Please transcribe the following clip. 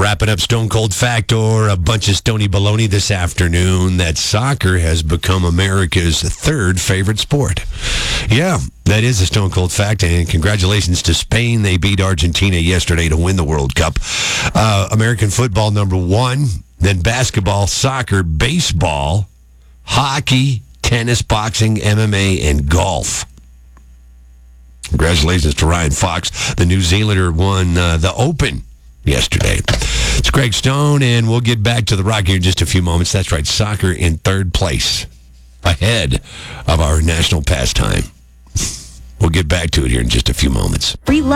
Wrapping up Stone Cold Fact or a bunch of stony baloney this afternoon that soccer has become America's third favorite sport. Yeah, that is a Stone Cold Fact, and congratulations to Spain. They beat Argentina yesterday to win the World Cup. American football, number one, then basketball, soccer, baseball, hockey, tennis, boxing, MMA, and golf. Congratulations to Ryan Fox. The New Zealander won the Open yesterday. It's Greg Stone, and we'll get back to the Rock here in just a few moments. That's right, soccer in third place, ahead of our national pastime. We'll get back to it here in just a few moments.